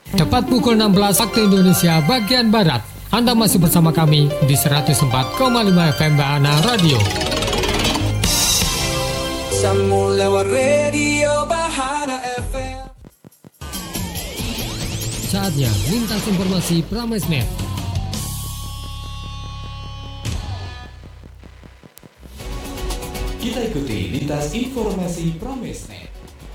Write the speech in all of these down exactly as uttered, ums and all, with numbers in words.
Tepat pukul enam belas waktu Indonesia bagian Barat. Anda masih bersama kami di seratus empat koma lima F M Bahana Radio. Sambung lewat radio Bahana F M. Saatnya lintas informasi Pramesnet. Kita ikuti lintas informasi Pramesnet.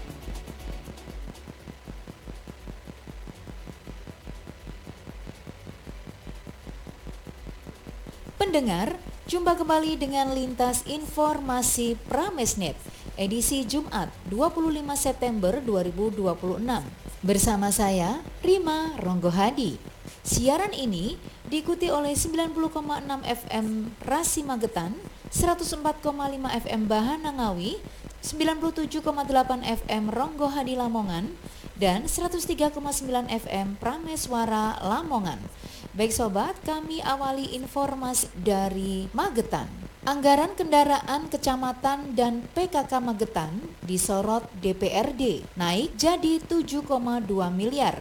Pendengar, jumpa kembali dengan lintas informasi Pramesnet edisi Jumat dua puluh lima September dua ribu dua puluh enam. Bersama saya, Rima Ronggohadi. Siaran ini diikuti oleh sembilan puluh koma enam F M Rasi Magetan, seratus empat koma lima F M Bahana Ngawi, sembilan puluh tujuh koma delapan F M Ronggohadi Lamongan, dan seratus tiga koma sembilan F M Prameswara Lamongan. Baik sobat, kami awali informasi dari Magetan. Anggaran kendaraan kecamatan dan P K K Magetan disorot D P R D naik jadi tujuh koma dua miliar.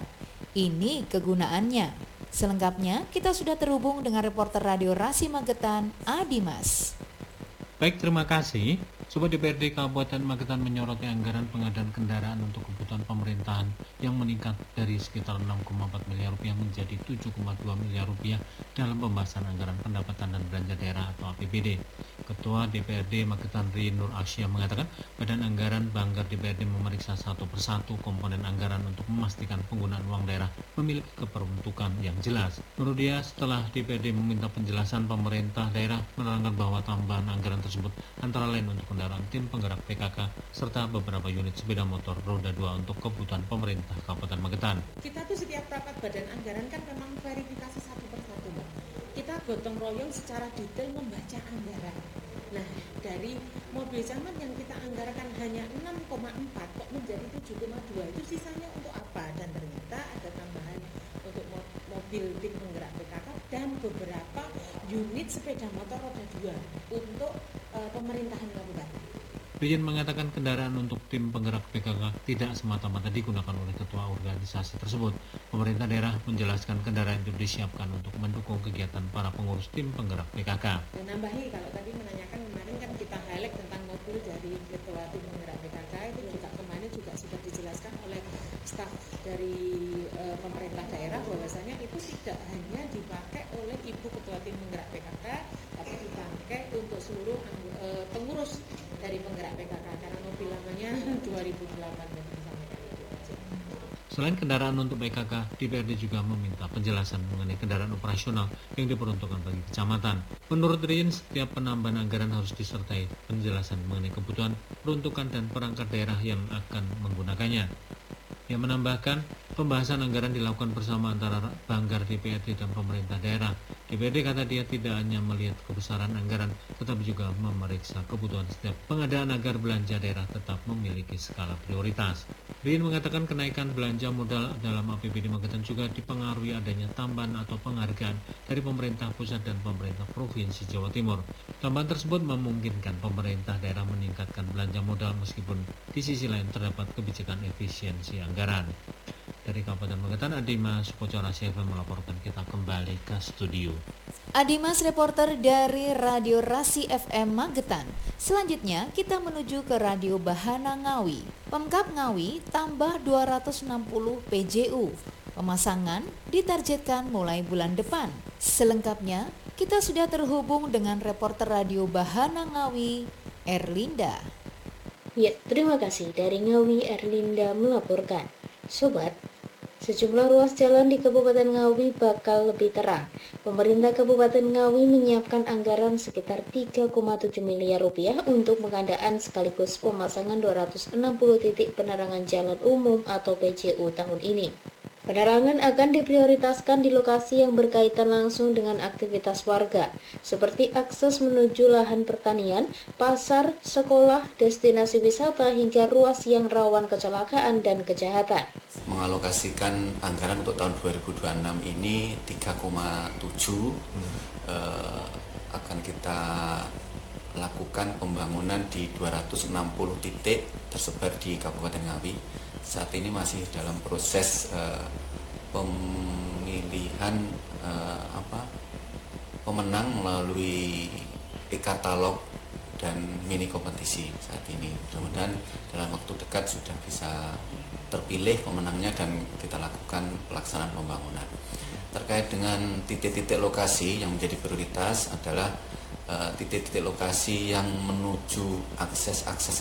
Ini kegunaannya. Selengkapnya kita sudah terhubung dengan reporter Radio Rasi Magetan, Adimas. Baik, terima kasih. Sobat D P R D Kabupaten Magetan menyoroti anggaran pengadaan kendaraan untuk kebutuhan pemerintahan yang meningkat dari sekitar enam koma empat miliar rupiah menjadi tujuh koma dua miliar rupiah dalam pembahasan anggaran pendapatan dan belanja daerah atau A P B D. Ketua D P R D Magetan Ri Nur Asia mengatakan Badan Anggaran Banggar D P R D memeriksa satu persatu komponen anggaran untuk memastikan penggunaan uang daerah memiliki keperuntukan yang jelas. Menurut dia, setelah D P R D meminta penjelasan, pemerintah daerah menerangkan bahwa tambahan anggaran tersebut antara lain untuk kendaraan tim penggerak P K K serta beberapa unit sepeda motor roda dua untuk kebutuhan pemerintah Kabupaten Magetan. Kita tuh setiap rapat badan anggaran kan memang verifikasi satu persatu, Mbak. Kita gotong royong secara detail membaca anggaran. Nah, dari mobil camat yang kita anggarkan hanya enam koma empat kok menjadi tujuh koma dua, itu sisanya untuk apa? Dan ternyata ada tambahan untuk mobil tim penggerak P K K dan beberapa unit sepeda motor roda dua untuk uh, pemerintahan kabupaten. Dirjen mengatakan kendaraan untuk tim penggerak P K K tidak semata-mata digunakan oleh ketua organisasi tersebut. Pemerintah daerah menjelaskan kendaraan itu disiapkan untuk mendukung kegiatan para pengurus tim penggerak P K K. Dan nambahi, kalau tadi menanyakan kemarin kan kita highlight tentang mobil dari ketua tim penggerak P K K, itu juga kemarin juga sudah dijelaskan oleh staf dari e, pemerintah daerah bahwasanya itu tidak hanya dipakai oleh ibu ketua tim penggerak P K K, tapi dipakai untuk seluruh e, pengurus dari penggerak P K K karena mobil lamanya dua ribu delapan. Selain kendaraan untuk P K K, D P R D juga meminta penjelasan mengenai kendaraan operasional yang diperuntukkan bagi kecamatan. Menurut Dirjen, setiap penambahan anggaran harus disertai penjelasan mengenai kebutuhan, peruntukan, dan perangkat daerah yang akan menggunakannya. Yang menambahkan, pembahasan anggaran dilakukan bersama antara Banggar D P R D dan pemerintah daerah. D P R D kata dia tidak hanya melihat kebesaran anggaran, tetapi juga memeriksa kebutuhan setiap pengadaan agar belanja daerah tetap memiliki skala prioritas. Rin mengatakan kenaikan belanja modal dalam A P B D Magetan juga dipengaruhi adanya tambahan atau penghargaan dari pemerintah pusat dan pemerintah Provinsi Jawa Timur. Tambahan tersebut memungkinkan pemerintah daerah meningkatkan belanja modal meskipun di sisi lain terdapat kebijakan efisiensi anggaran. Dari Kabupaten Magetan, Adimas Sukoco Rasi F M melaporkan. Kita kembali ke studio. Adimas, reporter dari Radio Rasi F M Magetan. Selanjutnya kita menuju ke Radio Bahana Ngawi. Pemkab Ngawi tambah dua ratus enam puluh P J U. Pemasangan ditargetkan mulai bulan depan. Selengkapnya kita sudah terhubung dengan reporter Radio Bahana Ngawi, Erlinda. Ya, terima kasih. Dari Ngawi, Erlinda melaporkan. Sobat, sejumlah ruas jalan di Kabupaten Ngawi bakal lebih terang. Pemerintah Kabupaten Ngawi menyiapkan anggaran sekitar tiga koma tujuh miliar rupiah untuk pengadaan sekaligus pemasangan dua ratus enam puluh titik penerangan jalan umum atau P J U tahun ini. Penerangan akan diprioritaskan di lokasi yang berkaitan langsung dengan aktivitas warga, seperti akses menuju lahan pertanian, pasar, sekolah, destinasi wisata, hingga ruas yang rawan kecelakaan dan kejahatan. Mengalokasikan anggaran untuk tahun dua ribu dua puluh enam ini tiga koma tujuh hmm. eh, akan kita lakukan pembangunan di dua ratus enam puluh titik tersebar di Kabupaten Ngawi. Saat ini masih dalam proses uh, pemilihan uh, apa pemenang melalui e-katalog dan mini kompetisi saat ini. Mudah-mudahan dalam waktu dekat sudah bisa terpilih pemenangnya dan kita lakukan pelaksanaan pembangunan. Terkait dengan titik-titik lokasi yang menjadi prioritas adalah uh, titik-titik lokasi yang menuju akses-akses